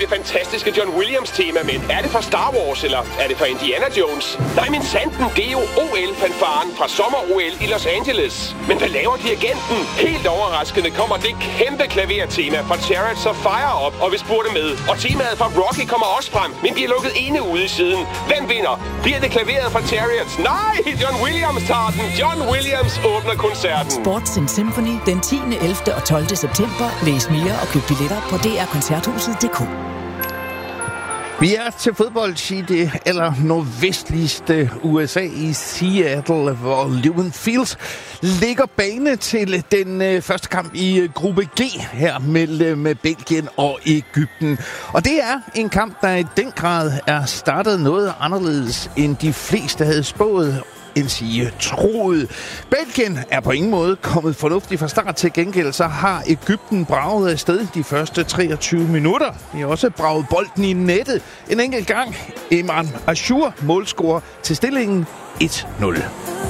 det fantastiske John Williams-tema, men er det fra Star Wars, eller er det fra Indiana Jones? Nej, men sanden, det er jo OL-fanfaren fra sommer-OL i Los Angeles. Men hvad laver dirigenten? Helt overraskende kommer det kæmpe klavertema fra Chariots of Fire op, og vi spurgte med. Og temaet fra Rocky kommer også frem, men bliver lukket inde ude i siden. Hvem vinder? Bliver det klaveret fra Chariots? Nej, John Williams tager den. John Williams åbner koncerten. Sports in Symphony den 10., 11. og 12. september. Læs mere og køb billetter på drkoncerthuset.dk. Vi er til fodbold i det eller nordvestligste USA i Seattle, hvor Lumen Fields ligger bane til den første kamp i gruppe G her mellem Belgien og Egypten. Og det er en kamp, der i den grad er startet noget anderledes, end de fleste havde spået, end sige troet. Belgien er på ingen måde kommet fornuftigt fra start. Til gengæld så har Egypten braget afsted de første 23 minutter. De har også braget bolden i nettet en enkelt gang. Imran Ashur målscorer til stillingen 1-0.